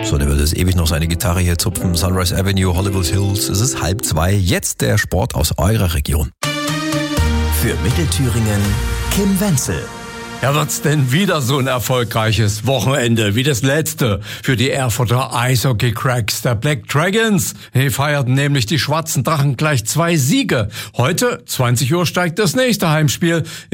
So, der wird jetzt ewig noch seine Gitarre hier zupfen. Sunrise Avenue, Hollywood Hills. Es ist 1:30. Jetzt der Sport aus eurer Region. Für Mittelthüringen Kim Wenzel. Ja, wird's denn wieder so ein erfolgreiches Wochenende wie das letzte für die Erfurter Eishockey-Cracks der Black Dragons? Die feierten nämlich die Schwarzen Drachen gleich 2 Siege. Heute, 20 Uhr, steigt das nächste Heimspiel